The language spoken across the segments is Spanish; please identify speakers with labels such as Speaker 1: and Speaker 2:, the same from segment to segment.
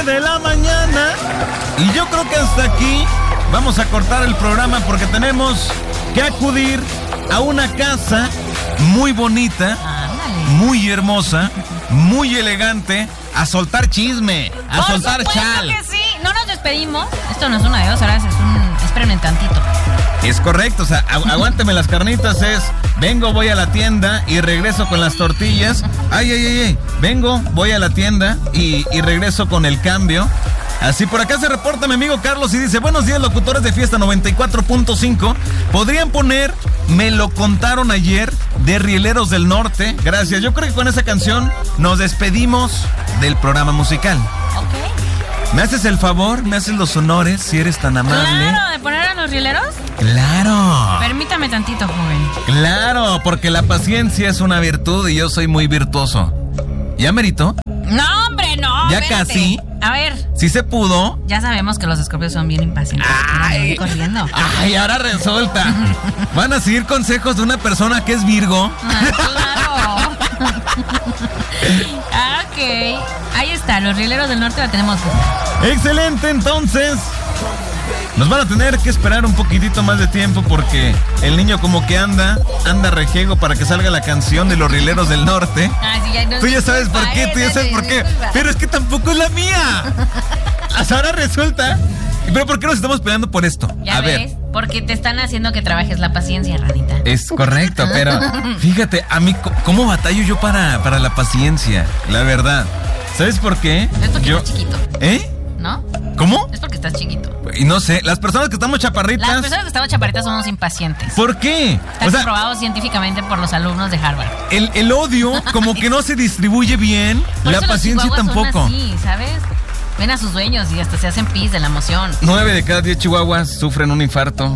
Speaker 1: de la mañana. Y yo creo que hasta aquí vamos a cortar el programa porque tenemos que acudir a una casa muy bonita, muy hermosa, muy elegante, a soltar chisme, a soltar chal.
Speaker 2: Que sí, no nos despedimos. Esto no es una de dos horas, esperen tantito.
Speaker 1: Es correcto, o sea, aguánteme las carnitas, vengo, voy a la tienda y regreso con las tortillas. Ay, vengo, voy a la tienda y regreso con el cambio. Así por acá se reporta mi amigo Carlos y dice: buenos días, locutores de Fiesta 94.5. ¿Podrían poner Me lo contaron ayer de Rieleros del Norte? Gracias. Yo creo que con esa canción nos despedimos del programa musical.
Speaker 2: Ok.
Speaker 1: ¿Me haces el favor? ¿Me haces los honores si eres tan amable?
Speaker 2: Claro, ¿de poner a los rieleros?
Speaker 1: Claro.
Speaker 2: Permítame tantito, joven.
Speaker 1: Claro, porque la paciencia es una virtud y yo soy muy virtuoso. ¿Ya merito?
Speaker 2: No, hombre, no.
Speaker 1: ¿Ya
Speaker 2: espérate.
Speaker 1: casi?
Speaker 2: A ver.
Speaker 1: ¿Sí se pudo?
Speaker 2: Ya sabemos que los escorpios son bien impacientes.
Speaker 1: Ay,
Speaker 2: corriendo.
Speaker 1: Ay, ahora resulta. ¿Van a seguir consejos de una persona que es Virgo?
Speaker 2: Claro. Ok. Ahí está, los Rieleros del Norte la tenemos.
Speaker 1: Excelente, entonces. Nos van a tener que esperar un poquitito más de tiempo porque el niño como que anda rejego para que salga la canción de los Rieleros del Norte.
Speaker 2: Ay, sí, ya
Speaker 1: Tú ya sabes por qué, tú ya sabes por qué. Pero es que tampoco es la mía. Hasta ahora resulta. ¿Pero por qué nos estamos peleando por esto?
Speaker 2: Ya ves, porque te están haciendo que trabajes la paciencia, ranita.
Speaker 1: Es correcto, pero fíjate, a mí, ¿cómo batallo yo para la paciencia? La verdad. ¿Sabes por qué?
Speaker 2: Es porque estás chiquito.
Speaker 1: ¿Eh?
Speaker 2: ¿No?
Speaker 1: ¿Cómo?
Speaker 2: Es porque estás chiquito.
Speaker 1: Y no sé, las personas que estamos chaparritas...
Speaker 2: Las personas que estamos chaparritas somos impacientes.
Speaker 1: ¿Por qué?
Speaker 2: Está comprobado científicamente por los alumnos de Harvard.
Speaker 1: El odio como que no se distribuye bien,
Speaker 2: por
Speaker 1: la paciencia tampoco.
Speaker 2: Son así, ¿sabes? Ven a sus dueños y hasta se hacen pis de la emoción.
Speaker 1: 9 de cada 10 chihuahuas sufren un infarto.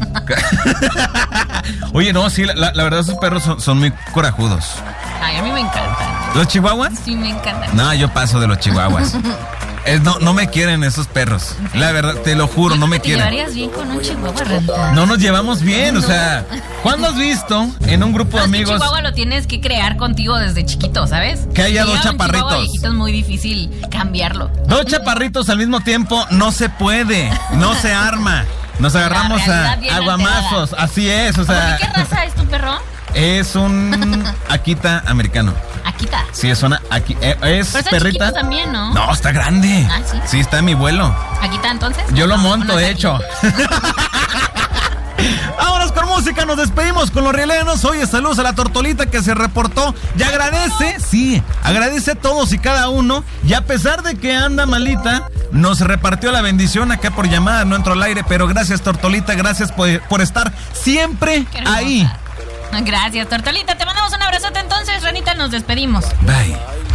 Speaker 1: Oye, no, sí, la verdad esos perros son muy corajudos.
Speaker 2: Ay, a mí me encantan.
Speaker 1: ¿Los chihuahuas?
Speaker 2: Sí, me encantan.
Speaker 1: No, yo paso de los chihuahuas. No me quieren esos perros. La verdad, te lo juro, no me quieren.
Speaker 2: ¿Te llevarías bien con un chihuahua, Renta?
Speaker 1: No nos llevamos bien, o sea, ¿cuándo has visto en un grupo de amigos?
Speaker 2: Un chihuahua lo tienes que crear contigo desde chiquito, ¿sabes?
Speaker 1: Que haya dos chaparritos.
Speaker 2: Un chihuahua viejito es muy difícil cambiarlo.
Speaker 1: Dos chaparritos al mismo tiempo no se puede, no se arma. Nos agarramos a aguamazos, así es, o sea.
Speaker 2: ¿Qué raza es tu perro?
Speaker 1: Es un Akita americano.
Speaker 2: ¿Akita?
Speaker 1: Sí, es una es
Speaker 2: pero
Speaker 1: perrita.
Speaker 2: También, ¿no?
Speaker 1: No, está grande.
Speaker 2: Ah, sí.
Speaker 1: Sí, está mi vuelo.
Speaker 2: ¿Akita entonces?
Speaker 1: Yo lo monto, de hecho. Vámonos con música, nos despedimos con los rieleros. Oye, saludos a la Tortolita que se reportó y agradece a todos y cada uno. Y a pesar de que anda malita, nos repartió la bendición acá por llamada, no entró al aire, pero gracias, Tortolita, gracias por estar siempre ahí.
Speaker 2: Gracias, Tortolita, te mandamos un abrazote entonces, Ranita, nos despedimos.
Speaker 1: Bye.